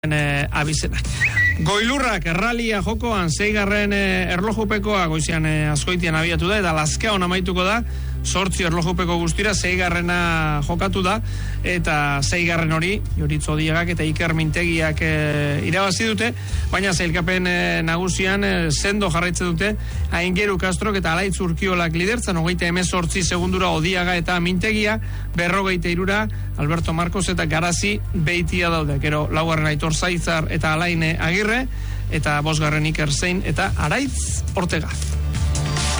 Abizenak. Goilurrak erralia jokoan 6. erlojupekoa goizean azkoitian abiatu da eta Lazkaon amaituko da 8 erlojupeko guztira 6. jokatu da eta 6. hori Joritz Odiegak eta Iker Mintegiak irabazi dute, baina sailkapen nagusian sendo jarraitzen dute Aingeru Castrok eta Alaitz Urkiolak lidertzen 38 segundura Odiaga eta Mintegia, 43 Alberto Marcos eta Garazi Beitia daude. Gero 4. Aitor Zaizar eta Alaine Agirre eta 5. Iker Zein eta Araitz Ortega.